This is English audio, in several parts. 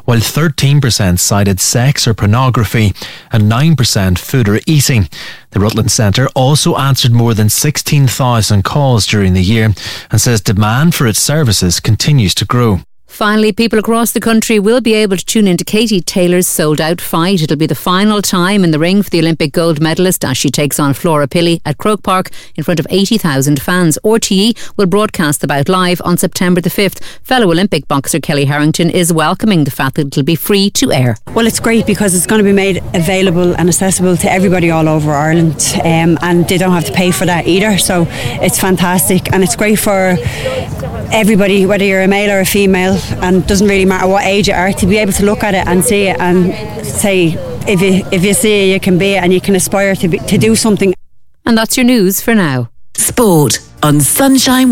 while 13% cited sex or pornography and 9% food or eating. The Rutland Centre also answered more than 16,000 calls during the year and says demand for its services continues to grow. Finally, people across the country will be able to tune into Katie Taylor's sold-out fight. It'll be the final time in the ring for the Olympic gold medalist as she takes on Flora Pilley at Croke Park in front of 80,000 fans. RTE will broadcast the bout live on September the 5th. Fellow Olympic boxer Kelly Harrington is welcoming the fact that it'll be free to air. Well, it's great because it's going to be made available and accessible to everybody all over Ireland, and they don't have to pay for that either. So it's fantastic, and it's great for everybody, whether you're a male or a female, and it doesn't really matter what age you are, to be able to look at it and see it and say, if you see it, you can be it, and you can aspire to do something. And that's your news for now. Sport on Sunshine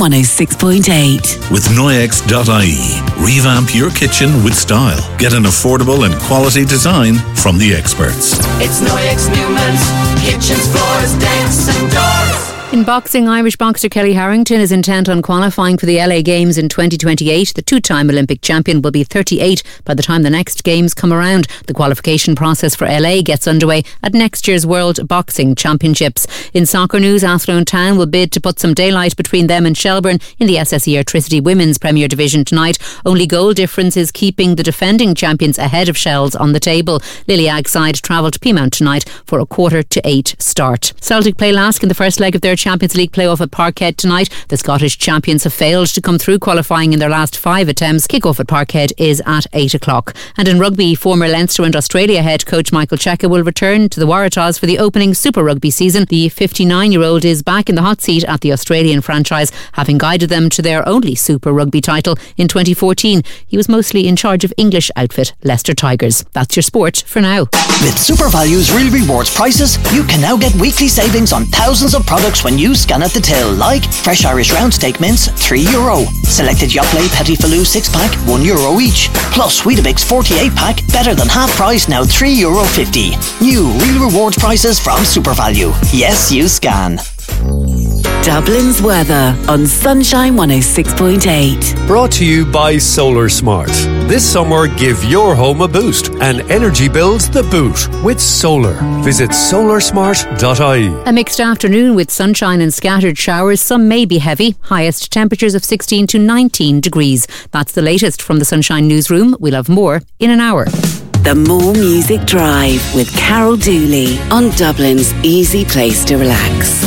106.8. With Noyex.ie. Revamp your kitchen with style. Get an affordable and quality design from the experts. It's Noyex Newman's kitchens, floors, decks and doors. In boxing, Irish boxer Kelly Harrington is intent on qualifying for the LA Games in 2028. The two-time Olympic champion will be 38 by the time the next Games come around. The qualification process for LA gets underway at next year's World Boxing Championships. In soccer news, Athlone Town will bid to put some daylight between them and Shelbourne in the SSE Airtricity Women's Premier Division tonight. Only goal difference is keeping the defending champions ahead of Shells on the table. Liliag side travel to Peamount tonight for a 7:45 start. Celtic play Lask in the first leg of their Champions League playoff at Parkhead tonight. The Scottish champions have failed to come through qualifying in their last 5 attempts. Kick-off at Parkhead is at 8 o'clock. And in rugby, former Leinster and Australia head coach Michael Cheika will return to the Waratahs for the opening Super Rugby season. The 59-year-old is back in the hot seat at the Australian franchise, having guided them to their only Super Rugby title in 2014. He was mostly in charge of English outfit Leicester Tigers. That's your sport for now. With SuperValue's Real Rewards prices, you can now get weekly savings on thousands of products when you scan at the till, like fresh Irish round steak mince, €3. Selected Yoplait Petit Filou 6-pack, €1 each. Plus Weetabix 48-pack, better than half price, now €3.50. New Real Rewards prices from SuperValue. Yes, you scan. Dublin's weather on Sunshine 106.8. Brought to you by Solar Smart. This summer, give your home a boost and energy bills the boot with solar. Visit solarsmart.ie. A mixed afternoon with sunshine and scattered showers. Some may be heavy. Highest temperatures of 16 to 19 degrees. That's the latest from the Sunshine Newsroom. We'll have more in an hour. The More Music Drive with Carol Dooley on Dublin's easy place to relax.